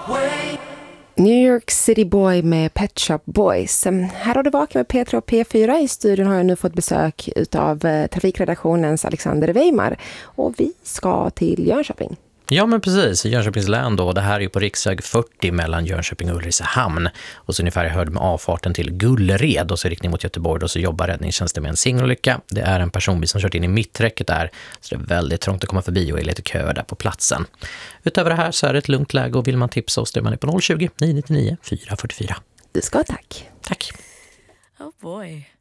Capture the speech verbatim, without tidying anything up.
New York City Boy med Pet Shop Boys. Här har du vakat med P tre och P fyra. I studion har jag nu fått besök av trafikredaktionens Alexander Weimar. Och vi ska till Jönköping. Ja, men precis. Jönköpings län då. Det här är ju på riksväg fyrtio mellan Jönköping och Ulricehamn. Och så ungefär hörd med avfarten till Gullered och så i riktning mot Göteborg. Och så jobbar räddningstjänsten med en singelolycka. Det är en personbil som kört in i mitträcket där. Så det är väldigt trångt att komma förbi och är lite kö där på platsen. Utöver det här så är det ett lugnt läge och vill man tipsa oss, det är man på noll tjugo, nio nio nio, fyra fyra fyra. Du ska tack. Tack. Oh boy.